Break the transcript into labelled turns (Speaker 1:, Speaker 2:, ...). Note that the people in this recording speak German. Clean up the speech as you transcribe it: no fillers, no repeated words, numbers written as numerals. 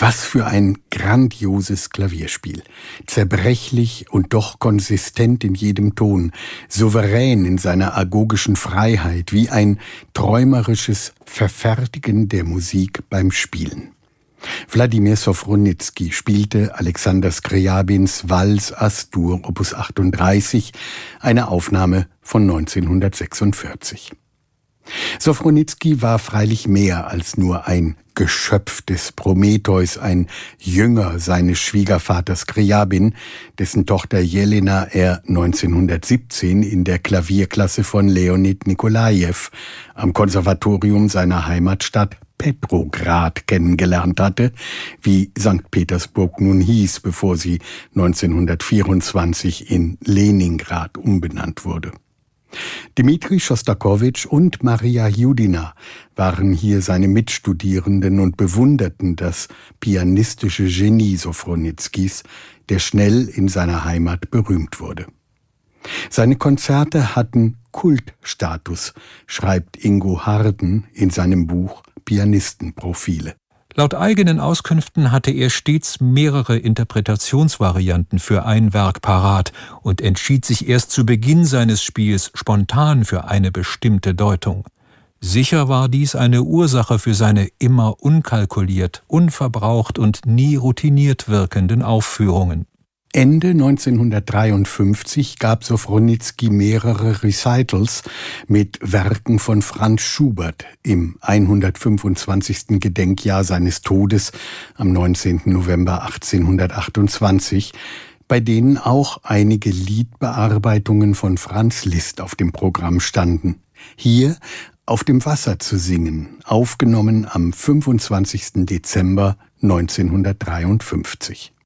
Speaker 1: Was für ein grandioses Klavierspiel. Zerbrechlich und doch konsistent in jedem Ton, souverän in seiner agogischen Freiheit, wie ein träumerisches Verfertigen der Musik beim Spielen. Wladimir Sofronizky spielte Alexander Skrjabins Vals As-Dur Opus 38, eine Aufnahme von 1946. Sofronizky war freilich mehr als nur ein Geschöpf des Prometheus, ein Jünger seines Schwiegervaters Skrjabin, dessen Tochter Jelena er 1917 in der Klavierklasse von Leonid Nikolajew am Konservatorium seiner Heimatstadt Petrograd kennengelernt hatte, wie St. Petersburg nun hieß, bevor sie 1924 in Leningrad umbenannt wurde. Dmitri Schostakowitsch und Maria Judina waren hier seine Mitstudierenden und bewunderten das pianistische Genie Sofronitzkys, der schnell in seiner Heimat berühmt wurde. Seine Konzerte hatten Kultstatus, schreibt Ingo Harden in seinem Buch Pianistenprofile.
Speaker 2: Laut eigenen Auskünften hatte er stets mehrere Interpretationsvarianten für ein Werk parat und entschied sich erst zu Beginn seines Spiels spontan für eine bestimmte Deutung. Sicher war dies eine Ursache für seine immer unkalkuliert, unverbraucht und nie routiniert wirkenden Aufführungen.
Speaker 1: Ende 1953 gab Sofronitzky mehrere Recitals mit Werken von Franz Schubert im 125. Gedenkjahr seines Todes am 19. November 1828, bei denen auch einige Liedbearbeitungen von Franz Liszt auf dem Programm standen. Hier Auf dem Wasser zu singen, aufgenommen am 25. Dezember 1953.